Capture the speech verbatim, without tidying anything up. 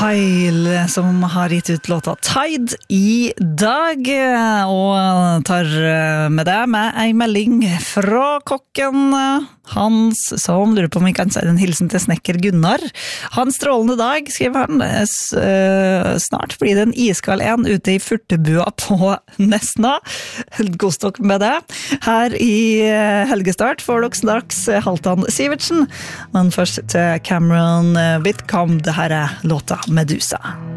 Pile som har gitt ut låta Tide i dag, og tar med deg med en melding fra kokken Hans, som lurer på om vi kan si en hilsen til snekker Gunnar. Han strålende dag, skriver han. Snart blir det en iskall en ute i furtebua på Nesna. Godstokk med det. Her i helgestart får dere straks Halvdan Sivertsen, men først til Cameron Whitcomb, det her er låta Medusa.